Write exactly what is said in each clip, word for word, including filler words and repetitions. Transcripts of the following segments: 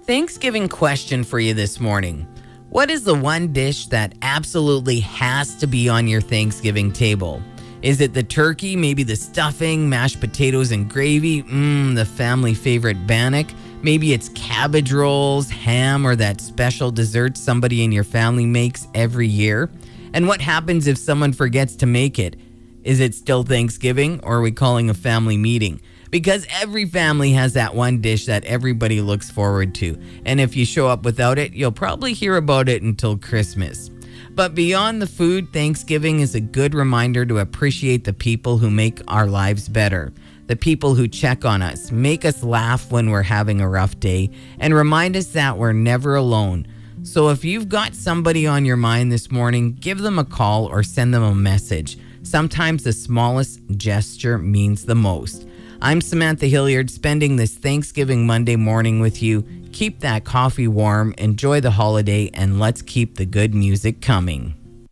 Thanksgiving question for you this morning. What is the one dish that absolutely has to be on your Thanksgiving table? Is it the turkey, maybe the stuffing, mashed potatoes and gravy, mmm, the family favorite bannock? Maybe it's cabbage rolls, ham, or that special dessert somebody in your family makes every year? And what happens if someone forgets to make it? Is it still Thanksgiving, or are we calling a family meeting? Because every family has that one dish that everybody looks forward to. And if you show up without it, you'll probably hear about it until Christmas. But beyond the food, Thanksgiving is a good reminder to appreciate the people who make our lives better. The people who check on us, make us laugh when we're having a rough day, and remind us that we're never alone. So if you've got somebody on your mind this morning, give them a call or send them a message. Sometimes the smallest gesture means the most. I'm Samantha Hilliard, spending this Thanksgiving Monday morning with you. Keep that coffee warm, enjoy the holiday, and let's keep the good music coming.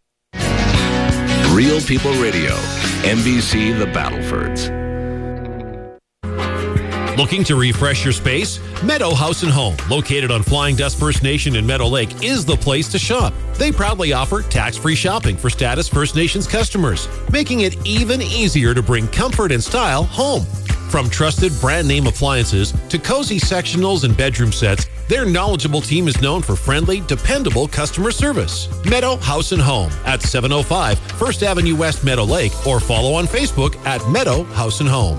Real People Radio, N B C The Battlefords. Looking to refresh your space? Meadow House and Home, located on Flying Dust First Nation in Meadow Lake, is the place to shop. They proudly offer tax-free shopping for Status First Nations customers, making it even easier to bring comfort and style home. From trusted brand name appliances to cozy sectionals and bedroom sets, their knowledgeable team is known for friendly, dependable customer service. Meadow House and Home at seven oh five First Avenue West, Meadow Lake, or follow on Facebook at Meadow House and Home.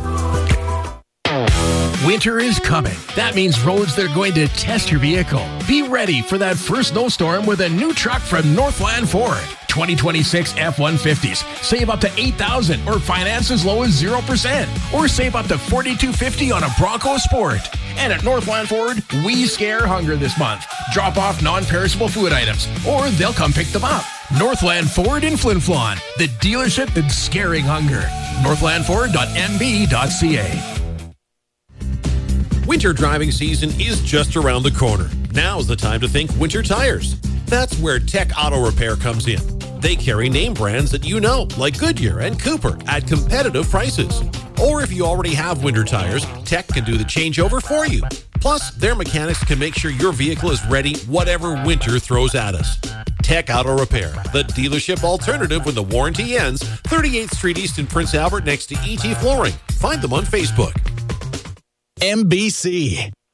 Winter is coming. That means roads that are going to test your vehicle. Be ready for that first snowstorm with a new truck from Northland Ford. twenty twenty-six F one fifties. Save up to eight thousand dollars or finance as low as zero percent. Or save up to forty-two fifty on a Bronco Sport. And at Northland Ford, we scare hunger this month. Drop off non-perishable food items, or they'll come pick them up. Northland Ford in Flin Flon, the dealership that's scaring hunger. northland ford dot m b dot c a. Winter driving season is just around the corner. Now's the time to think winter tires. That's where Tech Auto Repair comes in. They carry name brands that you know, like Goodyear and Cooper, at competitive prices. Or if you already have winter tires, Tech can do the changeover for you. Plus, their mechanics can make sure your vehicle is ready whatever winter throws at us. Tech Auto Repair, the dealership alternative when the warranty ends, thirty-eighth Street East in Prince Albert next to E T Flooring. Find them on Facebook. N B C.